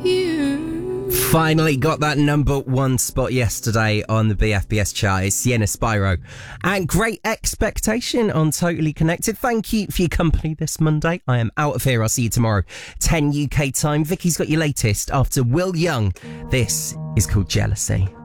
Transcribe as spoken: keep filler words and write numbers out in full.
you. Finally got that number one spot yesterday on the B F B S chart. It's Sienna Spyro. And Great Expectation on Totally Connected. Thank you for your company this Monday. I am out of here. I'll see you tomorrow, ten U K time. Vicky's got your latest after Will Young. This is called Jealousy.